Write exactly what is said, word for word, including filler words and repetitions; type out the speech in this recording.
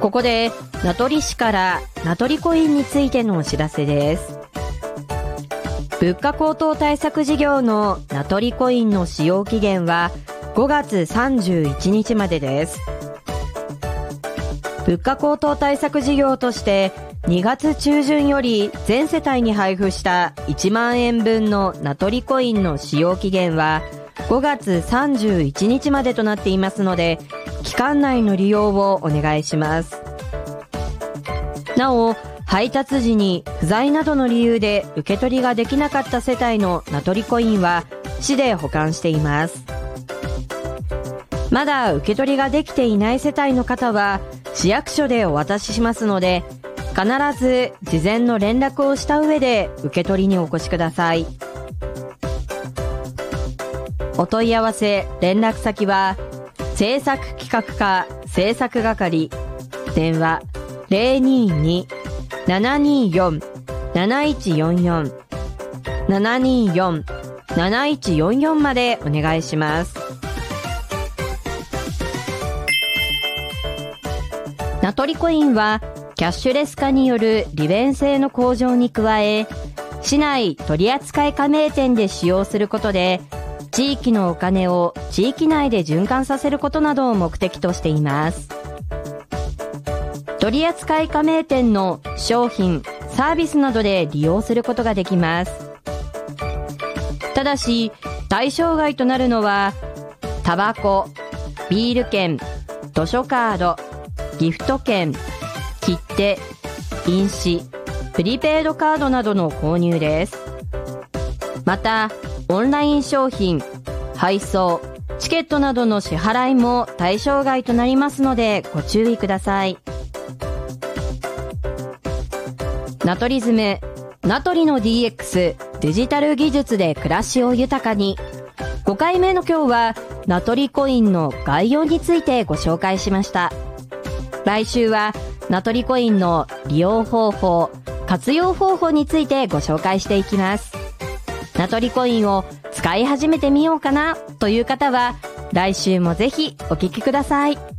ここで名取市から名取コインについてのお知らせです。物価高騰対策事業の名取コインの使用期限はごがつさんじゅういちにちまでです。物価高騰対策事業としてにがつちゅうじゅんより全世帯に配布したいちまんえんぶんの名取コインの使用期限はごがつさんじゅういちにちまでとなっていますので、期間内の利用をお願いします。なお、配達時に不在などの理由で受け取りができなかった世帯の名取コインは市で保管しています。まだ受け取りができていない世帯の方は市役所でお渡ししますので、必ず事前の連絡をした上で受け取りにお越しください。お問い合わせ連絡先は政策企画課政策係、電話 ゼロにーにー ななにーよん なないちよんよん ななにーよん なないちよんよんまでお願いします。名取コインはキャッシュレス化による利便性の向上に加え、市内取扱加盟店で使用することで地域のお金を地域内で循環させることなどを目的としています。取扱加盟店の商品、サービスなどで利用することができます。ただし、対象外となるのは、タバコ、ビール券、図書カード、ギフト券、切手、印紙、プリペイドカードなどの購入です。また、オンライン商品、配送、チケットなどの支払いも対象外となりますのでご注意ください。名取ズム、名取の ディーエックス デジタル技術で暮らしを豊かに。ごかいめの今日は名取コインの概要についてご紹介しました。来週は名取コインの利用方法、活用方法についてご紹介していきます。名取コインを使い始めてみようかなという方は来週もぜひお聞きください。